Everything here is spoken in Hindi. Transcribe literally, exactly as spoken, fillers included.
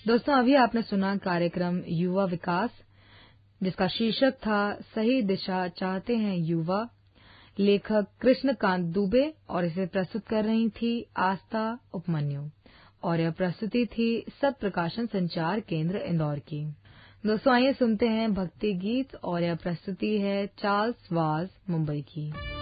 दोस्तों, अभी आपने सुना कार्यक्रम युवा विकास, जिसका शीर्षक था सही दिशा चाहते हैं युवा। लेखक कृष्णकांत दुबे और इसे प्रस्तुत कर रही थी आस्था उपमन्यु और यह प्रस्तुति थी सत प्रकाशन संचार केंद्र इंदौर की। दोस्तों, आइए सुनते हैं भक्ति गीत और यह प्रस्तुति है चार्ल्स वाज मुंबई की।